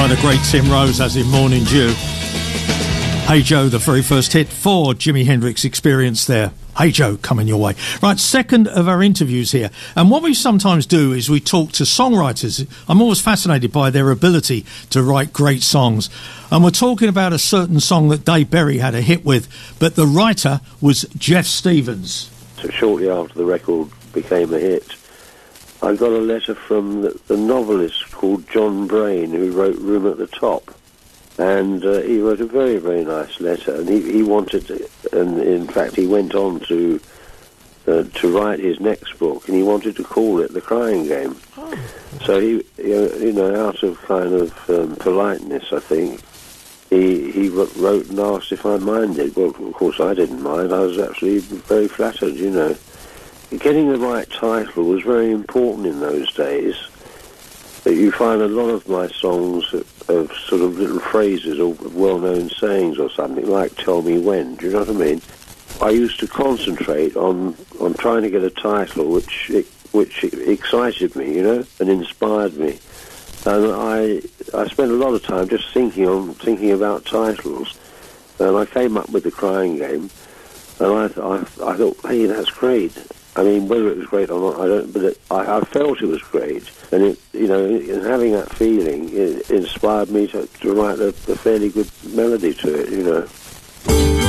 by the great Tim Rose, as in Morning Dew. Hey Joe, the very first hit for Jimi Hendrix Experience there. Hey Joe, coming your way. Right, second of our interviews here. And what we sometimes do is we talk to songwriters. I'm always fascinated by their ability to write great songs. And we're talking about a certain song that Dave Berry had a hit with, but the writer was Jeff Stevens. So shortly after the record became a hit, I got a letter from the novelist called John Brain, who wrote Room at the Top. And he wrote a very, very nice letter. And he wanted to, and in fact he went on to write his next book, and he wanted to call it The Crying Game. Oh. So he, out of kind of politeness, I think, he wrote and asked if I minded. Well, of course I didn't mind. I was actually very flattered, Getting the right title was very important in those days. But you find a lot of my songs have sort of little phrases or well-known sayings or something, like Tell Me When. Do you know what I mean? I used to concentrate on trying to get a title which excited me, and inspired me. And I spent a lot of time just thinking about titles. And I came up with The Crying Game, and I thought, hey, that's great. I mean, whether it was great or not, I don't. But I felt it was great, and and having that feeling, it inspired me to write a fairly good melody to it.